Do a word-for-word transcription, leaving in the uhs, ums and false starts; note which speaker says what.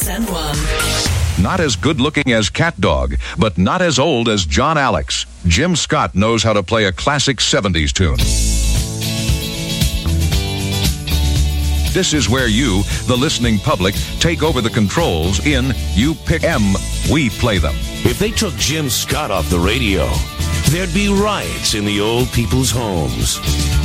Speaker 1: X N one.
Speaker 2: Not as good-looking as Cat Dog, but not as old as John Alex. Jim Scott knows how to play a classic seventies tune. This is where you, the listening public, take over the controls in You Pick 'Em, We Play Them.
Speaker 3: If they took Jim Scott off the radio, there'd be riots in the old people's homes.